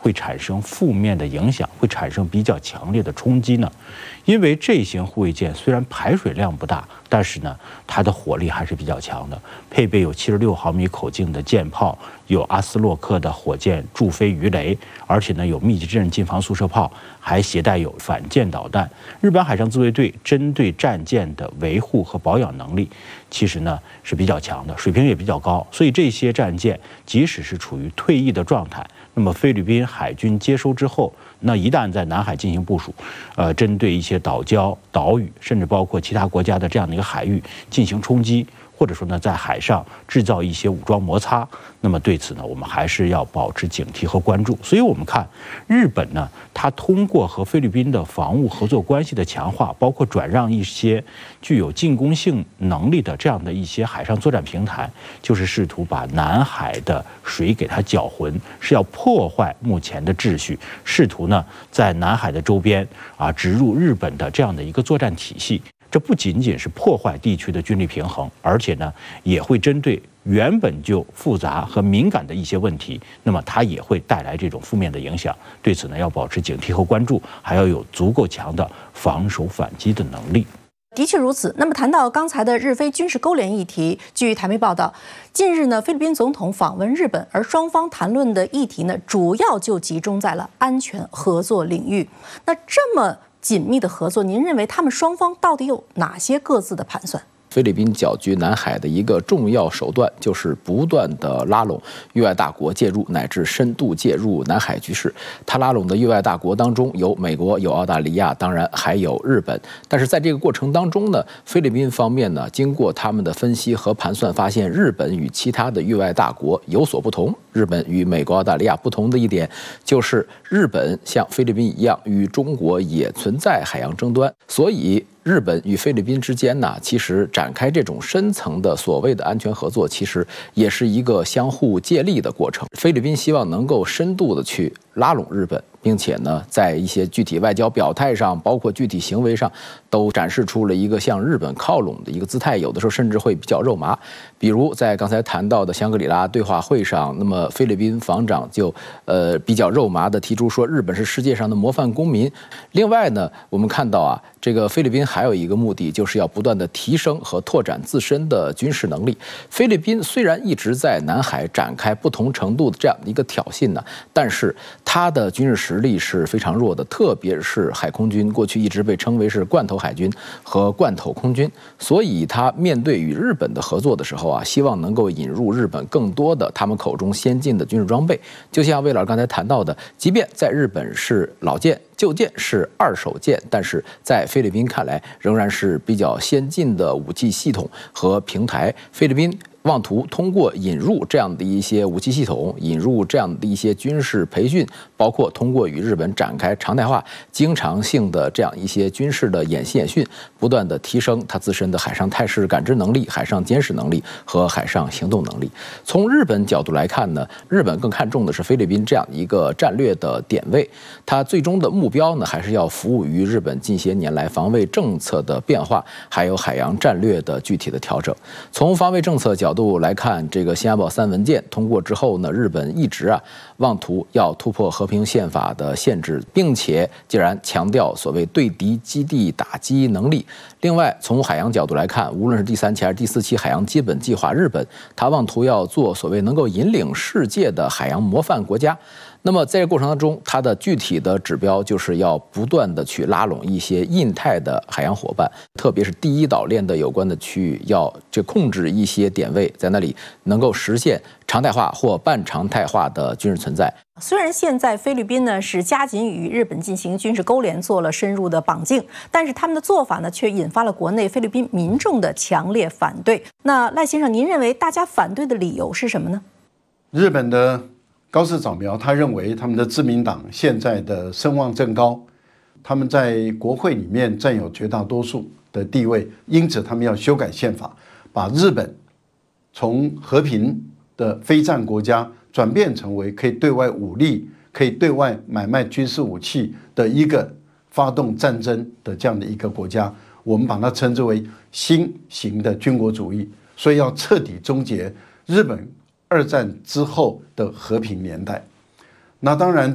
会产生负面的影响，会产生比较强烈的冲击呢？因为这型护卫舰虽然排水量不大，但是呢，它的火力还是比较强的，配备有76毫米口径的舰炮，有阿斯洛克的火箭助飞鱼雷，而且呢有密集阵近防速射炮，还携带有反舰导弹。日本海上自卫队针对战舰的维护和保养能力，其实呢是比较强的，水平也比较高。所以这些战舰即使是处于退役的状态，那么菲律宾海军接收之后，那一旦在南海进行部署，针对一些岛礁、岛屿，甚至包括其他国家的这样的一个海域进行冲击，或者说呢，在海上制造一些武装摩擦，那么对此呢，我们还是要保持警惕和关注。所以我们看日本呢，它通过和菲律宾的防务合作关系的强化，包括转让一些具有进攻性能力的这样的一些海上作战平台，就是试图把南海的水给它搅浑，是要破坏目前的秩序，试图呢在南海的周边植入日本的这样的一个作战体系。这不仅仅是破坏地区的军力平衡，而且呢，也会针对原本就复杂和敏感的一些问题，那么它也会带来这种负面的影响。对此呢，要保持警惕和关注，还要有足够强的防守反击的能力。 的确如此。那么谈到刚才的日菲军事勾连议题，据台媒报道，近日呢，菲律宾总统访问日本，而双方谈论的议题呢，主要就集中在了安全合作领域。那这么紧密的合作，您认为他们双方到底有哪些各自的盘算？ 菲律宾搅局南海的一个重要手段，就是不断的拉拢域外大国介入，乃至深度介入南海局势。他拉拢的域外大国当中有美国、有澳大利亚，当然还有日本。但是在这个过程当中呢，菲律宾方面呢，经过他们的分析和盘算，发现日本与其他的域外大国有所不同。日本与美国、澳大利亚不同的一点，就是日本像菲律宾一样，与中国也存在海洋争端，所以日本与菲律宾之间呢，其实展开这种深层的所谓的安全合作，其实也是一个相互借力的过程。菲律宾希望能够深度的去拉拢日本，并且呢，在一些具体外交表态上，包括具体行为上，都展示出了一个向日本靠拢的一个姿态，有的时候甚至会比较肉麻。比如在刚才谈到的香格里拉对话会上，那么菲律宾防长就比较肉麻的提出说，日本是世界上的模范公民。另外呢，我们看到这个菲律宾还有一个目的，就是要不断的提升和拓展自身的军事能力。菲律宾虽然一直在南海展开不同程度的这样的一个挑衅呢，但是它的军事实力是非常弱的，特别是海空军过去一直被称为是罐头海军和罐头空军，所以它面对与日本的合作的时候希望能够引入日本更多的他们口中先进的军事装备。就像魏老师刚才谈到的，即便在日本是老舰旧舰是二手舰，但是在菲律宾看来仍然是比较先进的武器系统和平台。菲律宾妄图通过引入这样的一些武器系统，引入这样的一些军事培训，包括通过与日本展开常态化、经常性的这样一些军事的演习演训，不断的提升它自身的海上态势感知能力、海上监视能力和海上行动能力。从日本角度来看呢，日本更看重的是菲律宾这样一个战略的点位，它最终的目标呢，还是要服务于日本近些年来防卫政策的变化，还有海洋战略的具体的调整。从防卫政策角度来看，这个新加坡3文件通过之后呢，日本一直妄图要突破和平宪法的限制，并且既然强调所谓对敌基地打击能力。另外，从海洋角度来看，无论是第3期还是第4期海洋基本计划，日本它妄图要做所谓能够引领世界的海洋模范国家。那么在这个过程当中，它的具体的指标就是要不断的去拉拢一些印太的海洋伙伴，特别是第一岛链的有关的区域，要控制一些点位，在那里能够实现常态化或半常态化的军事存在。 虽然现在菲律宾呢是加紧与日本进行军事勾连，做了深入的绑定，但是他们的做法呢却引发了国内菲律宾民众的强烈反对。那赖先生，您认为大家反对的理由是什么呢？ 日本的高市早苗他认为他们的自民党现在的声望正高，他们在国会里面占有绝大多数的地位，因此他们要修改宪法，把日本从和平的非战国家转变成为可以对外武力、可以对外买卖军事武器的一个发动战争的这样的一个国家。我们把它称之为新型的军国主义，所以要彻底终结日本2战之后的和平年代。那当然，